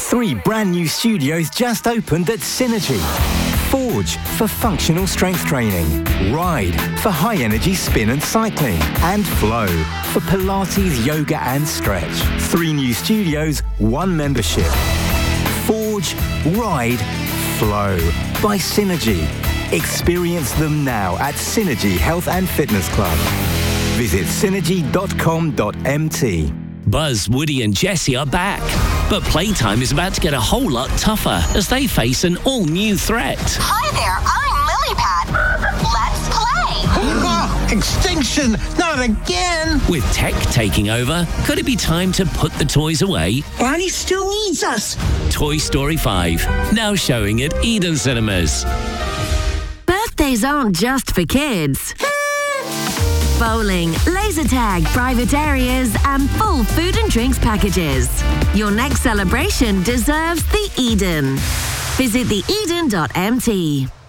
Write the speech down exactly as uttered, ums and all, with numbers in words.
Three brand new studios just opened at Synergy. Forge for functional strength training, Ride for high energy spin and cycling, and Flow for Pilates, yoga and stretch. Three new studios, one membership. Forge, Ride, Flow by Synergy. Experience them now at Synergy Health and Fitness Club. Visit synergy dot com dot m t. Buzz, Woody and Jessie are back. But playtime is about to get a whole lot tougher as they face an all-new threat. Hi there, I'm Lily Pad. Let's play. Oh, extinction, not again. With tech taking over, could it be time to put the toys away? Bonnie still needs us. Toy Story five, now showing at Eden Cinemas. Birthdays aren't just for kids. Bowling, laser tag, private areas, and full food and drinks packages. Your next celebration deserves the Eden. Visit the eden dot m t.